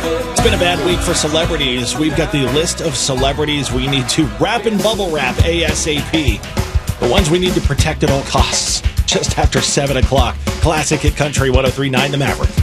It's been a bad week for celebrities. We've got the list of celebrities we need to wrap and bubble wrap ASAP. The ones we need to protect at all costs. Just after 7 o'clock. Classic Hit Country 103.9 The Maverick.